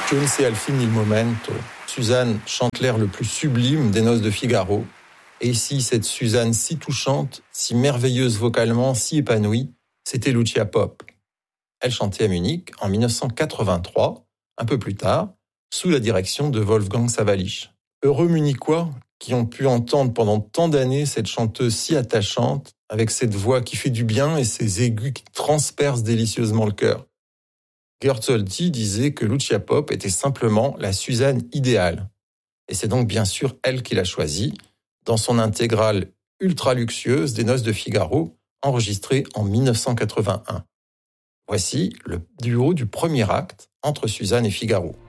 Que ne sei al fin il momento. Suzanne chante l'air le plus sublime des Noces de Figaro. Et ici, cette Suzanne si touchante, si merveilleuse vocalement, si épanouie, c'était Lucia Popp. Elle chantait à Munich en 1983, un peu plus tard, sous la direction de Wolfgang Sawallisch. Heureux Munichois qui ont pu entendre pendant tant d'années cette chanteuse si attachante, avec cette voix qui fait du bien et ses aigus qui transpercent délicieusement le cœur. Gerd Solti disait que Lucia Popp était simplement la Suzanne idéale. Et c'est donc bien sûr elle qui l'a choisie, dans son intégrale ultra luxueuse des Noces de Figaro, enregistrée en 1981. Voici le duo du premier acte entre Suzanne et Figaro.